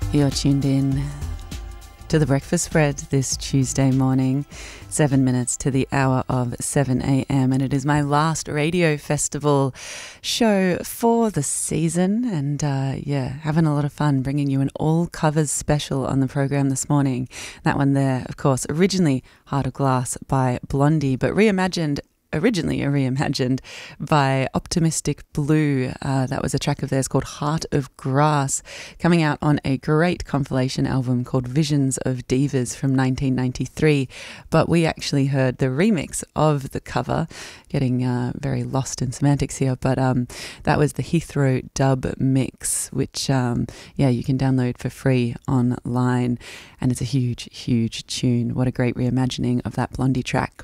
You're tuned in to The Breakfast Spread this Tuesday morning, 7 minutes to the hour of 7 a.m. And it is my last radio festival show for the season. And having a lot of fun bringing you an all covers special on the program this morning. That one there, of course, originally Heart of Glass by Blondie, but originally reimagined by Optimistic Blue. That was a track of theirs called Heart of Grass, coming out on a great compilation album called Visions of Divas from 1993. But we actually heard the remix of the cover, getting very lost in semantics here, but that was the Heathrow dub mix, which you can download for free online, and it's a huge tune. What a great reimagining of that Blondie track.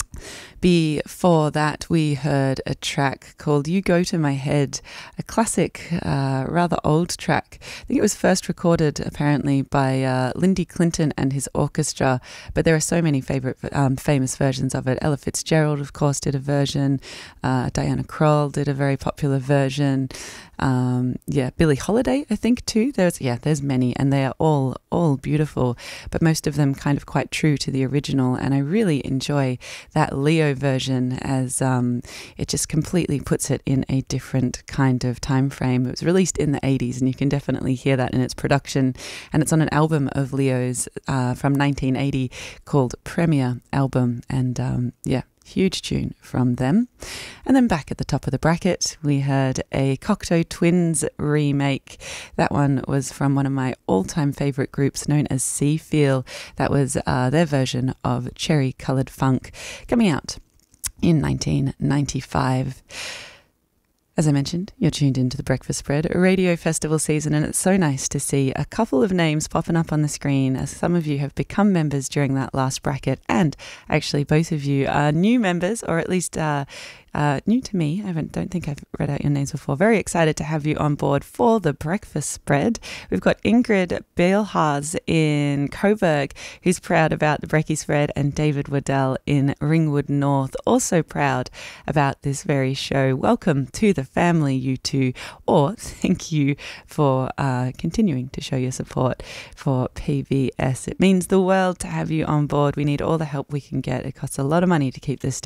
Before that, we heard a track called You Go to My Head, a classic, rather old track. I think it was first recorded apparently by Lindy Clinton and his orchestra, but there are so many famous versions of it. Ella Fitzgerald, of course, did a version. Diana Krall did a very popular version. Billie Holiday, I think, too. There's many, and they are all beautiful, but most of them kind of quite true to the original. And I really enjoy that Leo version, as it just completely puts it in a different kind of time frame. It was released in the 80s, and you can definitely hear that in its production. And it's on an album of Leo's from 1980 called Premier Album. And huge tune from them. And then back at the top of the bracket, we heard a Cocteau Twins remake. That one was from one of my all-time favourite groups known as Seafeel. That was their version of Cherry Coloured Funk, coming out in 1995. As I mentioned, you're tuned into The Breakfast Spread, a radio festival season, and it's so nice to see a couple of names popping up on the screen, as some of you have become members during that last bracket, and actually both of you are new members, or at least new to me. I don't think I've read out your names before. Very excited to have you on board for The Breakfast Spread. We've got Ingrid Beilharz in Coburg, who's proud about The Brekkie Spread, and David Waddell in Ringwood North, also proud about this very show. Welcome to the family, you two, or thank you for continuing to show your support for PBS. It means the world to have you on board. We need all the help we can get. It costs a lot of money to keep this